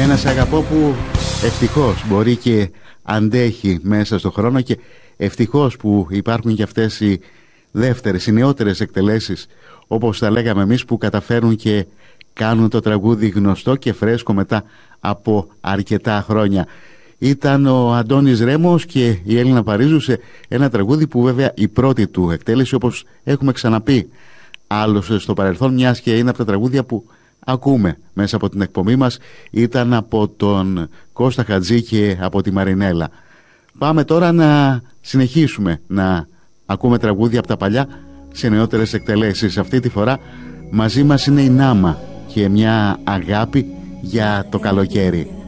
Ένα «Σε αγαπώ» που ευτυχώς μπορεί και αντέχει μέσα στο χρόνο, και ευτυχώς που υπάρχουν και αυτές οι δεύτερες, οι νεότερες εκτελέσεις, όπως τα λέγαμε εμείς, που καταφέρουν και κάνουν το τραγούδι γνωστό και φρέσκο μετά από αρκετά χρόνια. Ήταν ο Αντώνης Ρέμος και η Έλληνα Παρίζου σε ένα τραγούδι που βέβαια η πρώτη του εκτέλεση, όπως έχουμε ξαναπεί άλλωστε στο παρελθόν, μιας και είναι από τα τραγούδια που ακούμε μέσα από την εκπομπή μας, ήταν από τον Κώστα Χατζή και από τη Μαρινέλα. Πάμε τώρα να συνεχίσουμε να ακούμε τραγούδια από τα παλιά σε νεότερες εκτελέσεις. Αυτή τη φορά μαζί μας είναι η Νάμα και μια αγάπη για το καλοκαίρι.